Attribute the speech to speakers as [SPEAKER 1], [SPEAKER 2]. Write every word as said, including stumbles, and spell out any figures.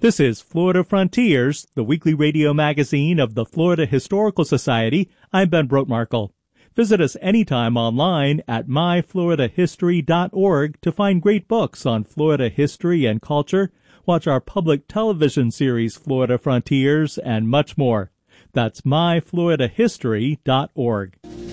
[SPEAKER 1] This is Florida Frontiers, the weekly radio magazine of the Florida Historical Society. I'm Ben Brotmarkle. Visit us anytime online at my florida history dot org to find great books on Florida history and culture, watch our public television series Florida Frontiers, and much more. That's my florida history dot org.